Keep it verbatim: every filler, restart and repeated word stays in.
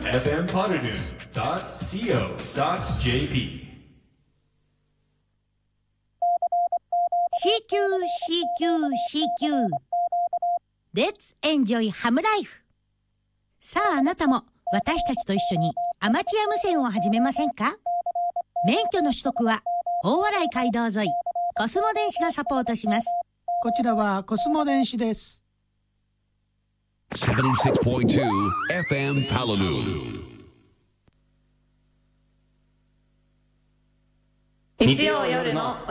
エフエム パルヌ ドット シーオー ドット ジェーピーシーキュー シーキュー シーキュー Let's enjoy ハムライフ。さああなたも私たちと一緒にアマチュア無線を始めませんか？免許の取得は大洗街道沿いコスモ電子がサポートします。 こちらはコスモ電子です。 ななじゅうろくてんに エフエム Palanur。 日曜夜の